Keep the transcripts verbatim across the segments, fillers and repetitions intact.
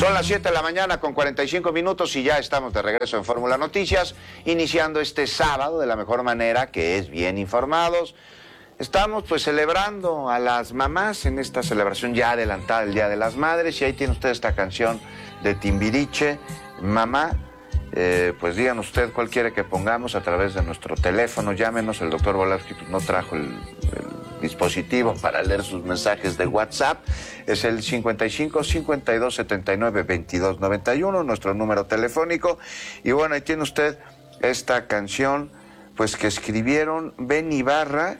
Son las siete de la mañana con cuarenta y cinco minutos y ya estamos de regreso en Fórmula Noticias, iniciando este sábado de la mejor manera, que es bien informados. Estamos pues celebrando a las mamás en esta celebración ya adelantada del Día de las Madres, y ahí tiene usted esta canción de Timbiriche, Mamá. Eh, pues digan usted cuál quiere que pongamos a través de nuestro teléfono, llámenos. El doctor Volavsky pues, no trajo el, el dispositivo para leer sus mensajes de WhatsApp. Es el cincuenta y cinco, cincuenta y dos, setenta y nueve, veintidós, noventa y uno, nuestro número telefónico. Y bueno, ahí tiene usted esta canción pues que escribieron Ben Ibarra.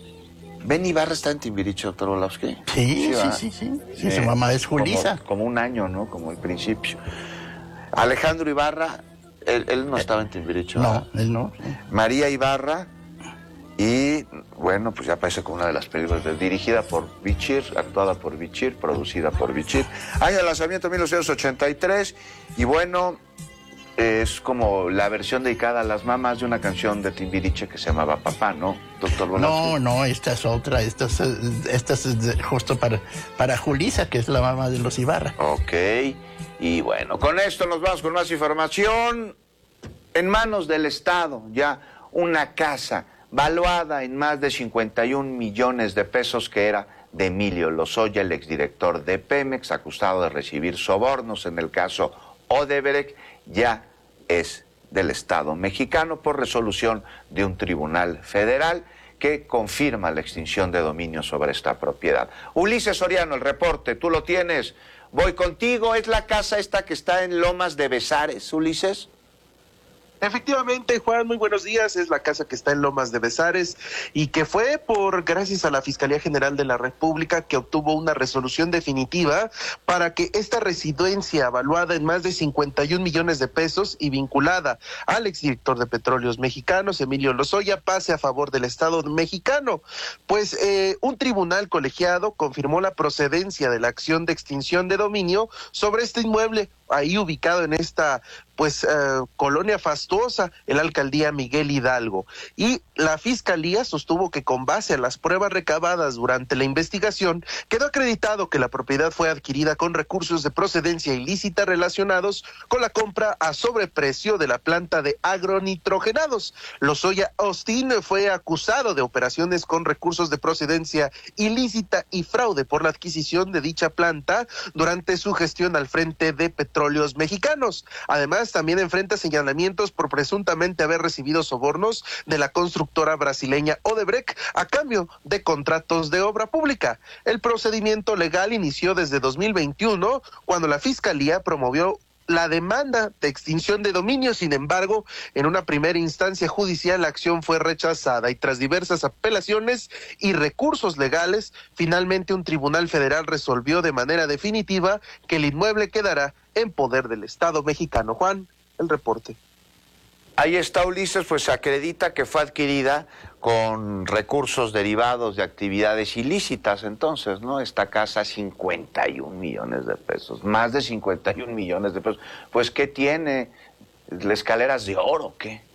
Ben Ibarra está en Timbiriche, doctor Volavsky. Sí, sí, sí, sí, sí. sí. Su mamá es Julisa. Como, como un año, ¿no? Como el principio. Alejandro Ibarra. Él, él no estaba en Timbiriche. No, él no. Sí. María Ibarra, y bueno, pues ya aparece como una de las películas de, dirigida por Bichir, actuada por Bichir, producida por Bichir. Año de lanzamiento mil novecientos ochenta y tres, y bueno, es como la versión dedicada a las mamás de una canción de Timbiriche que se llamaba Papá, ¿no, doctor Volavsky? No, no, esta es otra, esta es, esta es justo para, para Julisa, que es la mamá de los Ibarra. Ok. Y bueno, con esto nos vamos con más información. En manos del Estado, ya una casa valuada en más de cincuenta y un millones de pesos, que era de Emilio Lozoya, el exdirector de Pemex, acusado de recibir sobornos en el caso Odebrecht, ya es del Estado mexicano por resolución de un tribunal federal que confirma la extinción de dominio sobre esta propiedad. Ulises Soriano, el reporte, tú lo tienes. Voy contigo. ¿Es la casa esta que está en Lomas de Bezares, Ulises? Efectivamente, Juan, muy buenos días. Es la casa que está en Lomas de Bezares y que fue por gracias a la Fiscalía General de la República, que obtuvo una resolución definitiva para que esta residencia, evaluada en más de cincuenta y un millones de pesos y vinculada al exdirector de Petróleos Mexicanos, Emilio Lozoya, pase a favor del Estado mexicano. Pues eh, un tribunal colegiado confirmó la procedencia de la acción de extinción de dominio sobre este inmueble, ahí ubicado en esta pues eh, colonia fastuosa, en la alcaldía Miguel Hidalgo. Y la fiscalía sostuvo que con base a las pruebas recabadas durante la investigación, quedó acreditado que la propiedad fue adquirida con recursos de procedencia ilícita relacionados con la compra a sobreprecio de la planta de agronitrogenados. Lozoya Austin fue acusado de operaciones con recursos de procedencia ilícita y fraude por la adquisición de dicha planta durante su gestión al frente de Petróleos Mexicanos. Además, también enfrenta señalamientos por presuntamente haber recibido sobornos de la constructora brasileña Odebrecht a cambio de contratos de obra pública. El procedimiento legal inició desde dos mil veintiuno, cuando la Fiscalía promovió la demanda de extinción de dominio. Sin embargo, en una primera instancia judicial la acción fue rechazada, y tras diversas apelaciones y recursos legales, finalmente un tribunal federal resolvió de manera definitiva que el inmueble quedará en poder del Estado mexicano. Juan, el reporte. Ahí está, Ulises, pues acredita que fue adquirida con recursos derivados de actividades ilícitas, entonces, ¿no? Esta casa, cincuenta y un millones de pesos, más de cincuenta y un millones de pesos. Pues, ¿qué tiene? ¿Las escaleras de oro o qué?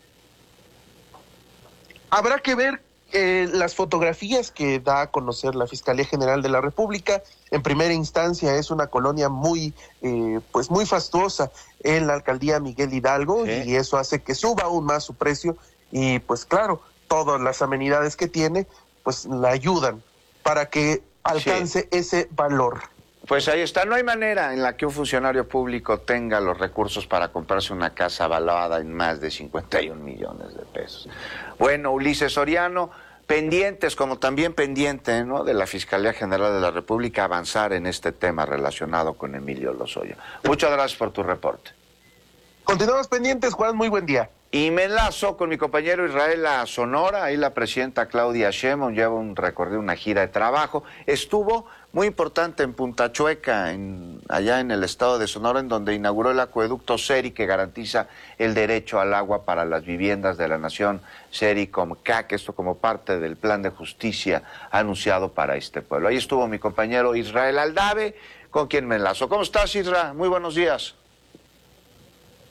Habrá que ver eh, las fotografías que da a conocer la Fiscalía General de la República. En primera instancia es una colonia muy, eh, pues muy fastuosa en la alcaldía Miguel Hidalgo, ¿sí? Y eso hace que suba aún más su precio, y pues claro, todas las amenidades que tiene, pues la ayudan para que alcance sí. ese valor. Pues ahí está, no hay manera en la que un funcionario público tenga los recursos para comprarse una casa valuada en más de cincuenta y un millones de pesos. Bueno, Ulises Soriano, pendientes, como también pendiente, ¿no?, de la Fiscalía General de la República, avanzar en este tema relacionado con Emilio Lozoya. Muchas gracias por tu reporte. Continuamos pendientes, Juan, muy buen día. Y me enlazo con mi compañero Israel a Sonora. Ahí la presidenta Claudia Sheinbaum lleva un recorrido, una gira de trabajo. Estuvo muy importante en Punta Chueca, en, allá en el estado de Sonora, en donde inauguró el acueducto Seri, que garantiza el derecho al agua para las viviendas de la nación Seri-Comcac, esto como parte del plan de justicia anunciado para este pueblo. Ahí estuvo mi compañero Israel Aldave, con quien me enlazo. ¿Cómo estás, Isra? Muy buenos días.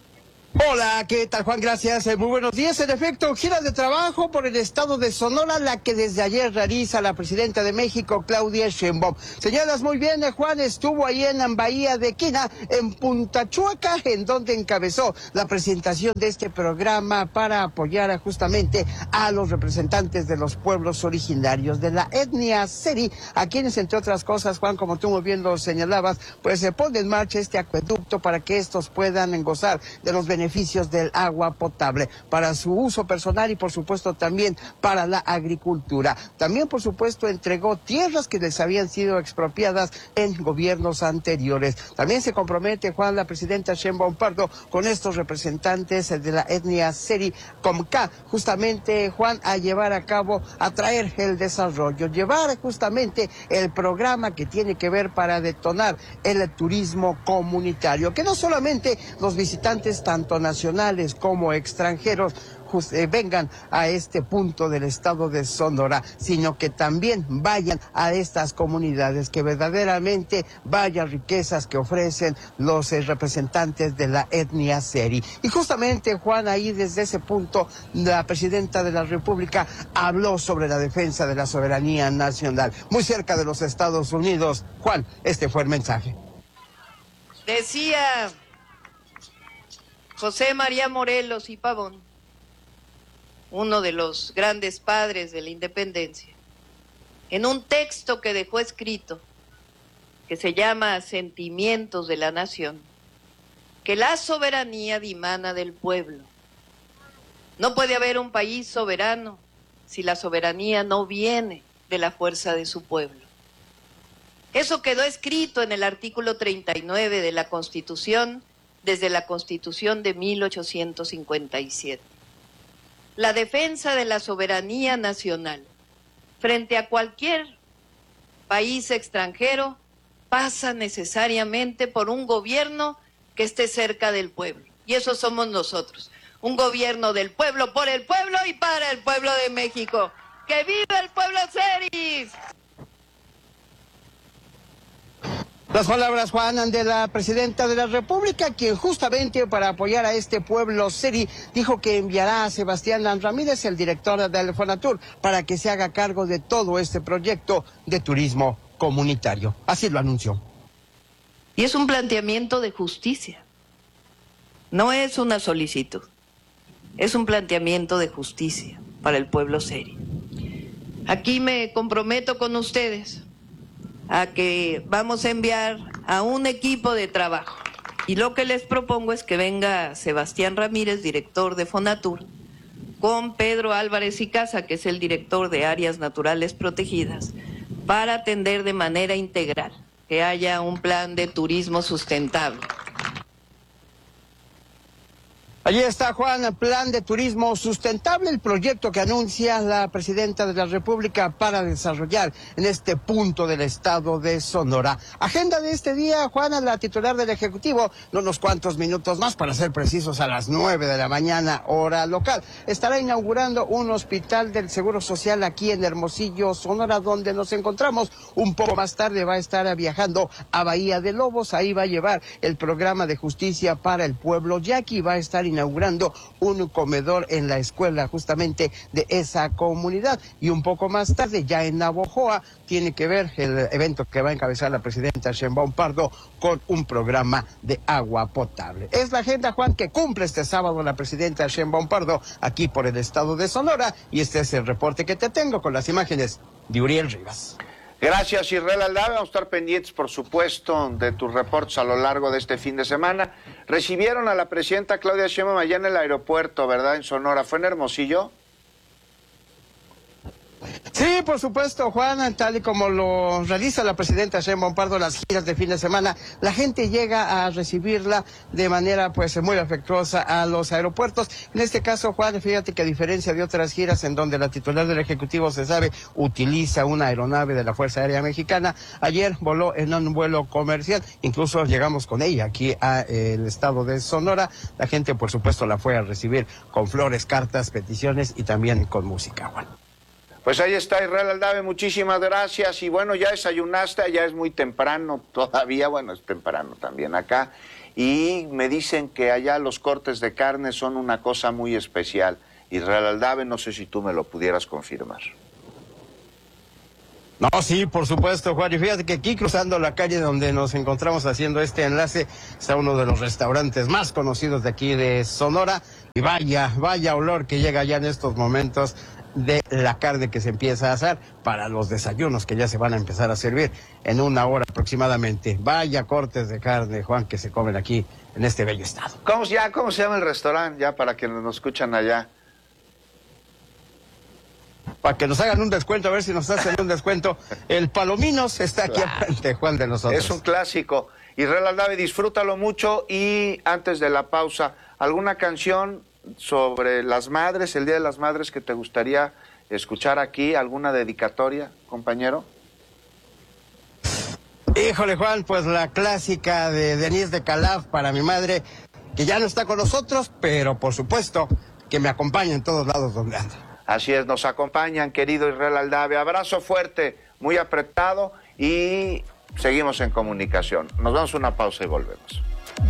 Hola, ¿qué tal, Juan? Gracias. Eh, muy buenos días. En efecto, gira de trabajo por el estado de Sonora, la que desde ayer realiza la presidenta de México, Claudia Sheinbaum. Señalas muy bien, eh, Juan, estuvo ahí en Bahía de Quina, en Punta Chueca, en donde encabezó la presentación de este programa para apoyar a, justamente a los representantes de los pueblos originarios de la etnia Seri, a quienes, entre otras cosas, Juan, como tú muy bien lo señalabas, pues se pone en marcha este acueducto para que estos puedan gozar de los beneficios beneficios del agua potable para su uso personal y por supuesto también para la agricultura. También por supuesto entregó tierras que les habían sido expropiadas en gobiernos anteriores. También se compromete, Juan, la presidenta Sheinbaum Pardo con estos representantes de la etnia Seri Comca, justamente, Juan, a llevar a cabo, a traer el desarrollo, llevar justamente el programa que tiene que ver para detonar el turismo comunitario, que no solamente los visitantes tanto nacionales como extranjeros just, eh, vengan a este punto del estado de Sonora, sino que también vayan a estas comunidades, que verdaderamente vaya riquezas que ofrecen los eh, representantes de la etnia Seri. Y justamente, Juan, ahí desde ese punto la presidenta de la República habló sobre la defensa de la soberanía nacional, muy cerca de los Estados Unidos. Juan, este fue el mensaje. Decía José María Morelos y Pavón, uno de los grandes padres de la independencia, en un texto que dejó escrito, que se llama Sentimientos de la Nación, que la soberanía dimana del pueblo. No puede haber un país soberano si la soberanía no viene de la fuerza de su pueblo. Eso quedó escrito en el artículo treinta y nueve de la Constitución, desde la Constitución de mil ochocientos cincuenta y siete. La defensa de la soberanía nacional frente a cualquier país extranjero pasa necesariamente por un gobierno que esté cerca del pueblo. Y eso somos nosotros, un gobierno del pueblo, por el pueblo y para el pueblo de México. ¡Que viva el pueblo Seri! Las palabras, Juan, de la presidenta de la República, quien justamente para apoyar a este pueblo Seri dijo que enviará a Sebastián Ramírez, el director del Fonatur, para que se haga cargo de todo este proyecto de turismo comunitario. Así lo anunció. Y es un planteamiento de justicia. No es una solicitud. Es un planteamiento de justicia para el pueblo Seri. Aquí me comprometo con ustedes a que vamos a enviar a un equipo de trabajo. Y lo que les propongo es que venga Sebastián Ramírez, director de Fonatur, con Pedro Álvarez y Casa, que es el director de Áreas Naturales Protegidas, para atender de manera integral que haya un plan de turismo sustentable. Allí está, Juan, plan de turismo sustentable, el proyecto que anuncia la presidenta de la República para desarrollar en este punto del estado de Sonora. Agenda de este día, Juan, la titular del Ejecutivo, en unos cuantos minutos más, para ser precisos, a las nueve de la mañana, hora local, estará inaugurando un hospital del Seguro Social aquí en Hermosillo, Sonora, donde nos encontramos. Un poco más tarde va a estar viajando a Bahía de Lobos, ahí va a llevar el programa de justicia para el pueblo yaqui, va a estar inaugurando un comedor en la escuela justamente de esa comunidad. Y un poco más tarde, ya en Navojoa, tiene que ver el evento que va a encabezar la presidenta Sheinbaum Pardo con un programa de agua potable. Es la agenda, Juan, que cumple este sábado la presidenta Sheinbaum Pardo aquí por el estado de Sonora, y este es el reporte que te tengo con las imágenes de Uriel Rivas. Gracias, Israel Aldave. Vamos a estar pendientes, por supuesto, de tus reportes a lo largo de este fin de semana. Recibieron a la presidenta Claudia Sheinbaum allá en el aeropuerto, ¿verdad? En Sonora. ¿Fue en Hermosillo? Sí, por supuesto, Juan, tal y como lo realiza la presidenta Sheinbaum Pardo las giras de fin de semana, la gente llega a recibirla de manera pues muy afectuosa a los aeropuertos. En este caso, Juan, fíjate que a diferencia de otras giras en donde la titular del Ejecutivo, se sabe, utiliza una aeronave de la Fuerza Aérea Mexicana, ayer voló en un vuelo comercial, incluso llegamos con ella aquí al estado de Sonora. La gente, por supuesto, la fue a recibir con flores, cartas, peticiones y también con música, Juan. Pues ahí está Israel Aldave, muchísimas gracias. Y bueno, ya desayunaste, ya es muy temprano todavía, bueno, es temprano también acá. Y me dicen que allá los cortes de carne son una cosa muy especial. Israel Aldave, no sé si tú me lo pudieras confirmar. No, sí, por supuesto, Juan. Y fíjate que aquí cruzando la calle donde nos encontramos haciendo este enlace está uno de los restaurantes más conocidos de aquí de Sonora. Y vaya, vaya olor que llega ya en estos momentos de la carne que se empieza a asar para los desayunos que ya se van a empezar a servir en una hora aproximadamente. Vaya cortes de carne, Juan, que se comen aquí en este bello estado. ¿Cómo, ya, ¿cómo se llama el restaurante? Ya para quienes nos escuchan allá. Para que nos hagan un descuento, a ver si nos hacen un descuento. El Palominos está aquí Claro. enfrente, Juan, de nosotros. Es un clásico. Israel Aldave, disfrútalo mucho. Y antes de la pausa, ¿alguna canción sobre las madres, el Día de las Madres, que te gustaría escuchar aquí? ¿Alguna dedicatoria, compañero? Híjole, Juan, pues la clásica de Denise de Calaf para mi madre, que ya no está con nosotros, pero por supuesto que me acompaña en todos lados donde anda. Así es, nos acompañan, querido Israel Aldave. Abrazo fuerte, muy apretado y seguimos en comunicación. Nos damos una pausa y volvemos.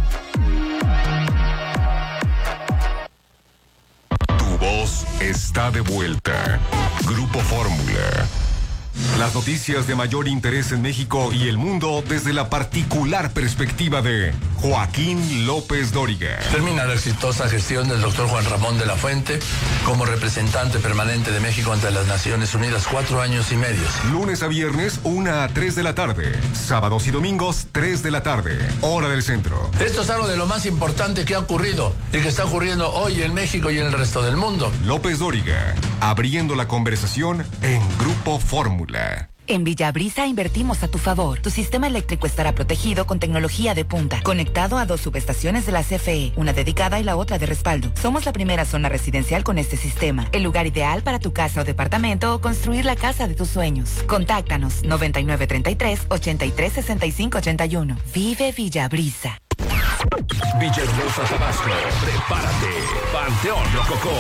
Tu voz está de vuelta. Grupo Fórmula. Las noticias de mayor interés en México y el mundo desde la particular perspectiva de Joaquín López Dóriga. Termina la exitosa gestión del doctor Juan Ramón de la Fuente como representante permanente de México ante las Naciones Unidas, cuatro años y medio. Lunes a viernes, una a tres de la tarde. Sábados y domingos, tres de la tarde. Hora del centro. Esto es algo de lo más importante que ha ocurrido y que está ocurriendo hoy en México y en el resto del mundo. López Dóriga, abriendo la conversación en Grupo Fórmula. En Villabrisa invertimos a tu favor. Tu sistema eléctrico estará protegido con tecnología de punta, conectado a dos subestaciones de la C F E, una dedicada y la otra de respaldo. Somos la primera zona residencial con este sistema, el lugar ideal para tu casa o departamento o construir la casa de tus sueños. Contáctanos noventa y nueve treinta y tres, ochenta y tres, sesenta y cinco ochenta y uno. Vive Villabrisa. Villahermosa, Tabasco, prepárate. Panteón Rococó.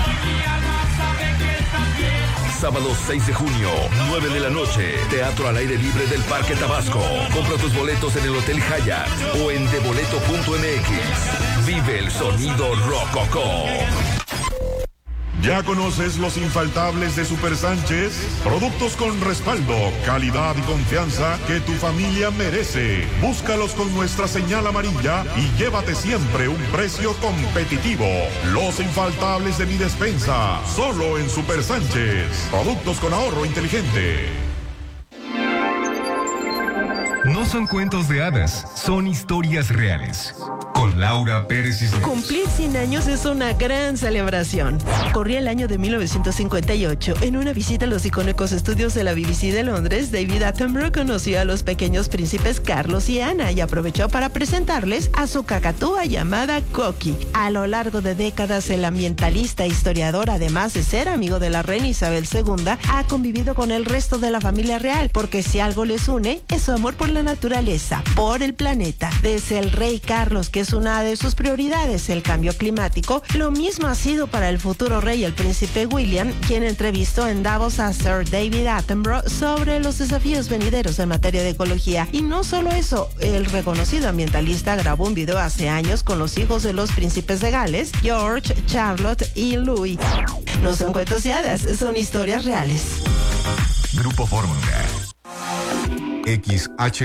Sábado seis de junio, nueve de la noche. Teatro al aire libre del Parque Tabasco. Compra tus boletos en el Hotel Hyatt o en deboleto punto m x. Vive el sonido Rococó. ¿Ya conoces los infaltables de Super Sánchez? Productos con respaldo, calidad y confianza que tu familia merece. Búscalos con nuestra señal amarilla y llévate siempre un precio competitivo. Los infaltables de mi despensa, solo en Super Sánchez. Productos con ahorro inteligente. No son cuentos de hadas, son historias reales. Con Laura Pérez Islas. Cumplir cien años es una gran celebración. Corría el año de mil novecientos cincuenta y ocho. En una visita a los icónicos estudios de la B B C de Londres, David Attenborough conoció a los pequeños príncipes Carlos y Ana y aprovechó para presentarles a su cacatúa llamada Coqui. A lo largo de décadas, el ambientalista e historiador, además de ser amigo de la reina Isabel segunda, ha convivido con el resto de la familia real, porque si algo les une, es su amor por la naturaleza, por el planeta. Desde el rey Carlos, que es una de sus prioridades, el cambio climático, lo mismo ha sido para el futuro rey, el príncipe William, quien entrevistó en Davos a Sir David Attenborough sobre los desafíos venideros en materia de ecología. Y no solo eso, el reconocido ambientalista grabó un video hace años con los hijos de los príncipes de Gales, George, Charlotte y Louis. No son cuentos de hadas, son historias reales. Grupo Fórmula. X H